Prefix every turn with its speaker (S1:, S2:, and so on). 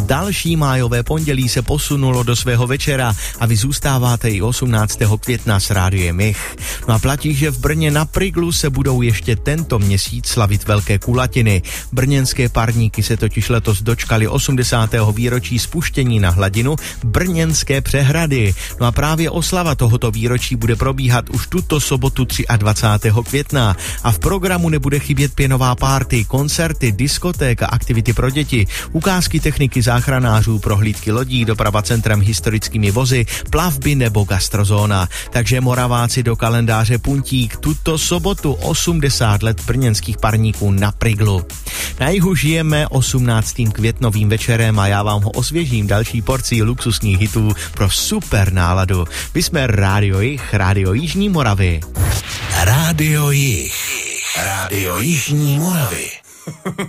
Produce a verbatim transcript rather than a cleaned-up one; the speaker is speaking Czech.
S1: Další májové pondělí se posunulo do svého večera a vy zůstáváte i osmnáctého května s Rádiem Jich. No a platí, že v Brně na Priglu se budou ještě tento měsíc slavit velké kulatiny. Brněnské parníky se totiž letos dočkali osmdesátého výročí spuštění na hladinu Brněnské přehrady. No a právě oslava tohoto výročí bude probíhat už tuto sobotu dvacátého třetího května a v programu nebude chybět pěnová party, koncerty, diskotéka, aktivity pro děti, ukázky techniky záchranářů, prohlídky lodí, doprava centrem historickými vozy, plavby nebo gastrozóna. Takže Moraváci do kalendáře puntík tuto sobotu osmdesát let brněnských parníků na Priglu. Na jihu žijeme osmnáctým květnovým večerem a já vám ho osvěžím další porcí luxusních hitů pro super náladu. My jsme Rádio Jich, Rádio Jižní Moravy.
S2: Rádio Jich, Rádio Jižní Moravy.